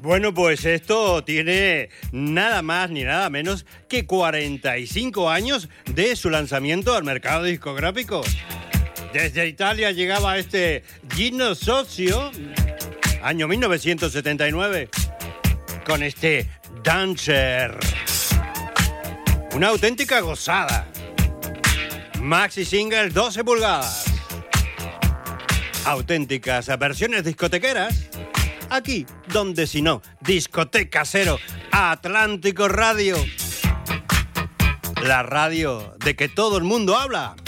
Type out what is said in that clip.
Bueno, pues esto tiene nada más ni nada menos que 45 años de su lanzamiento al mercado discográfico. Desde Italia llegaba este Gino Sozio, año 1979, con este Dancer. Una auténtica gozada. Maxi single 12 pulgadas. Auténticas versiones discotequeras. Aquí, donde si no, Discoteca Cero, Atlántico Radio. La radio de que todo el mundo habla.